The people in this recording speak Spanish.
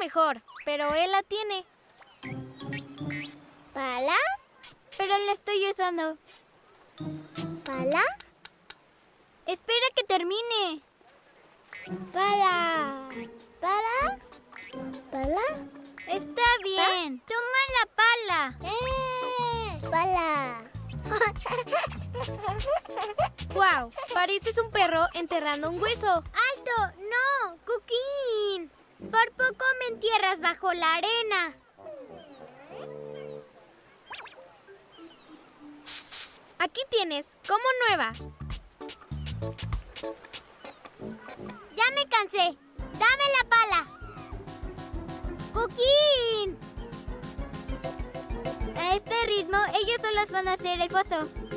mejor, pero él la tiene. ¿Pala? Pero la estoy usando. ¿Pala? Espera que termine. ¿Pala? ¿Pala? ¿Pala? Está bien. Toma la pala. ¡Pala! ¡Guau! Pareces un perro enterrando un hueso. ¡Alto! ¡No! ¡Cookie! Por poco me entierras bajo la arena. Aquí tienes, como nueva. ¡Ya me cansé! ¡Dame la pala! ¡Cookie! A este ritmo, ellos solos van a hacer el pozo.